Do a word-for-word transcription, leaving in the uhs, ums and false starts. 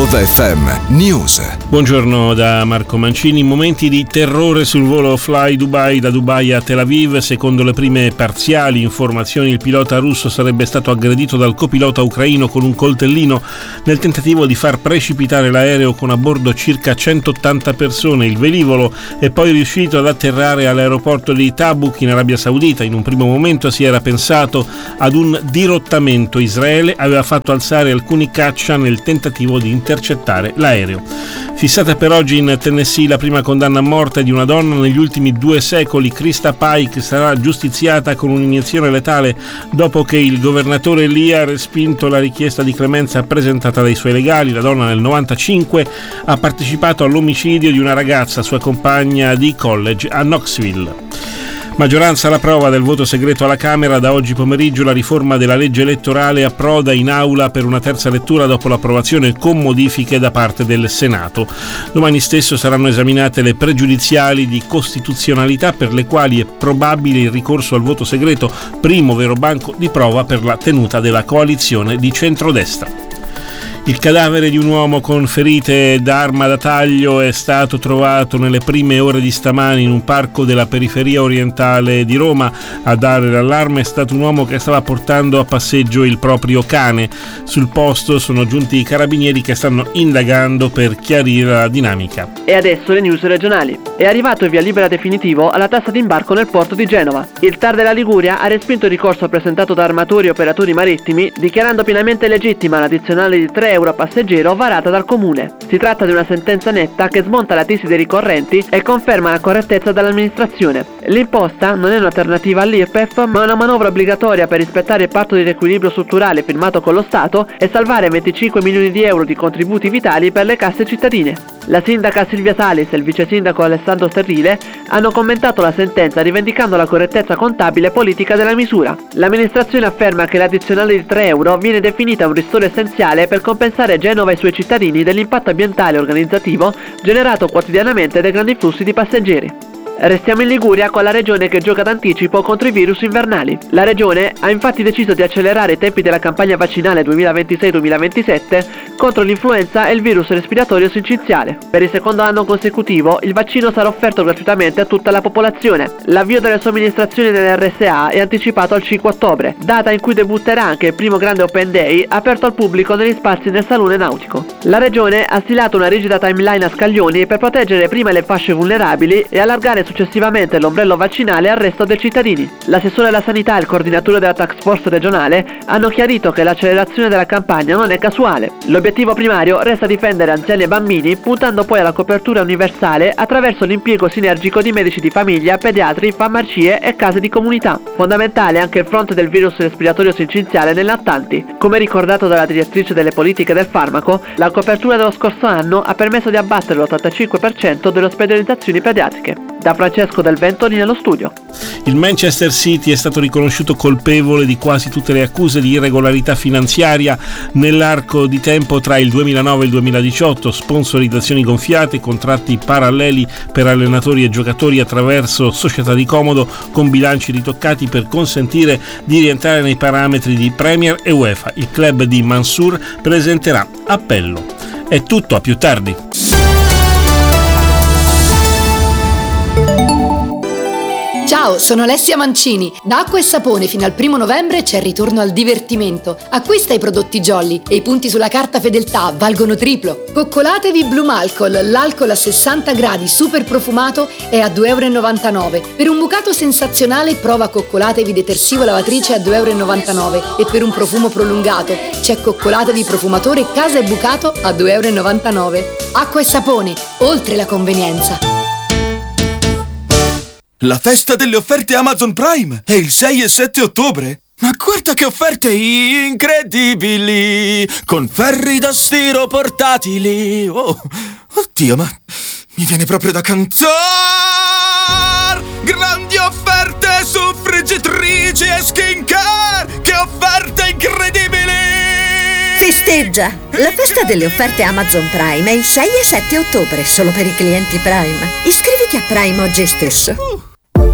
Salva F M News. Buongiorno da Marco Mancini. Momenti di terrore sul volo Fly Dubai da Dubai a Tel Aviv. Secondo le prime parziali informazioni, il pilota russo sarebbe stato aggredito dal copilota ucraino con un coltellino nel tentativo di far precipitare l'aereo con a bordo circa centottanta persone. Il velivolo è poi riuscito ad atterrare all'aeroporto di Tabuk in Arabia Saudita. In un primo momento si era pensato ad un dirottamento. Israele aveva fatto alzare alcuni caccia nel tentativo di intercettare l'aereo. Fissata per oggi in Tennessee la prima condanna a morte di una donna negli ultimi due secoli. Krista Pike sarà giustiziata con un'iniezione letale dopo che il governatore lì ha respinto la richiesta di clemenza presentata dai suoi legali. La donna nel novantacinque ha partecipato all'omicidio di una ragazza, sua compagna di college, a Knoxville. Maggioranza alla prova del voto segreto alla Camera. Da oggi pomeriggio la riforma della legge elettorale approda in aula per una terza lettura dopo l'approvazione con modifiche da parte del Senato. Domani stesso saranno esaminate le pregiudiziali di costituzionalità per le quali è probabile il ricorso al voto segreto, primo vero banco di prova per la tenuta della coalizione di centrodestra. Il cadavere di un uomo con ferite d'arma da taglio è stato trovato nelle prime ore di stamani in un parco della periferia orientale di Roma. A dare l'allarme è stato un uomo che stava portando a passeggio il proprio cane. Sul posto sono giunti i carabinieri che stanno indagando per chiarire la dinamica. E adesso le news regionali. È arrivato il via libera definitivo alla tassa d'imbarco nel porto di Genova. Il T A R della Liguria ha respinto il ricorso presentato da armatori e operatori marittimi, dichiarando pienamente legittima l'addizionale di tre euro a passeggero varata dal comune. Si tratta di una sentenza netta che smonta la tesi dei ricorrenti e conferma la correttezza dell'amministrazione. L'imposta non è un'alternativa all'I R P E F, ma una manovra obbligatoria per rispettare il patto di riequilibrio strutturale firmato con lo Stato e salvare venticinque milioni di euro di contributi vitali per le casse cittadine. La sindaca Silvia Salis e il vice sindaco Alessandro Sterrile hanno commentato la sentenza rivendicando la correttezza contabile e politica della misura. L'amministrazione afferma che l'addizionale di tre euro viene definita un ristoro essenziale per compensare Genova e i suoi cittadini dell'impatto ambientale e organizzativo generato quotidianamente dai grandi flussi di passeggeri. Restiamo in Liguria con la regione che gioca d'anticipo contro i virus invernali. La regione ha infatti deciso di accelerare i tempi della campagna vaccinale duemilaventisei duemilaventisette contro l'influenza e il virus respiratorio sinciziale. Per il secondo anno consecutivo il vaccino sarà offerto gratuitamente a tutta la popolazione. L'avvio delle somministrazioni nell'R S A è anticipato al cinque ottobre, data in cui debutterà anche il primo grande Open Day aperto al pubblico negli spazi del Salone Nautico. La regione ha stilato una rigida timeline a scaglioni per proteggere prima le fasce vulnerabili e allargare successivamente l'ombrello vaccinale al resto dei cittadini. L'assessore alla sanità e il coordinatore della task force regionale hanno chiarito che l'accelerazione della campagna non è casuale. L'obiettivo primario resta difendere anziani e bambini, puntando poi alla copertura universale attraverso l'impiego sinergico di medici di famiglia, pediatri, farmacie e case di comunità. Fondamentale anche il fronte del virus respiratorio sinciziale nei lattanti. Come ricordato dalla direttrice delle politiche del farmaco, la copertura dello scorso anno ha permesso di abbattere l'ottantacinque per cento delle ospedalizzazioni pediatriche. Da Francesco Del Ventoli nello studio. Il Manchester City è stato riconosciuto colpevole di quasi tutte le accuse di irregolarità finanziaria nell'arco di tempo tra il duemilanove e il duemiladiciotto, sponsorizzazioni gonfiate, contratti paralleli per allenatori e giocatori attraverso società di comodo con bilanci ritoccati per consentire di rientrare nei parametri di Premier e UEFA. Il club di Mansour presenterà appello. È tutto, a più tardi. Ciao, sono Alessia Mancini. Da Acqua e Sapone fino al primo novembre c'è il ritorno al divertimento. Acquista i prodotti Jolly e i punti sulla carta fedeltà valgono triplo. Coccolatevi Blue Malcol, l'alcol a sessanta gradi super profumato è a due e novantanove euro. Per un bucato sensazionale prova Coccolatevi detersivo lavatrice a due e novantanove euro e per un profumo prolungato c'è Coccolatevi profumatore casa e bucato a due e novantanove euro. Acqua e Sapone, oltre la convenienza. La festa delle offerte Amazon Prime è il sei e sette ottobre. Ma guarda che offerte incredibili! Con ferri da stiro portatili. Oh, oddio, ma mi viene proprio da cantare! Grandi offerte su friggitrici e skincare! Che offerte incredibili! Festeggia! La festa delle offerte Amazon Prime è il sei e sette ottobre, solo per i clienti Prime. Iscriviti a Prime oggi stesso. Uh.